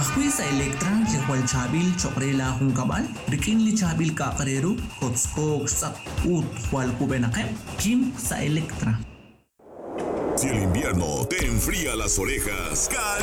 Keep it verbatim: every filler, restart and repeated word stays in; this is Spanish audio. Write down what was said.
Akwi sa Electra, Likwal Chabil, Chokrela Hung Kabal, Rikin Li Chabil Kakareru, Hotskog Sak Ut Hual Kubenakem, Kim sa Electra. Si el invierno te enfría las orejas,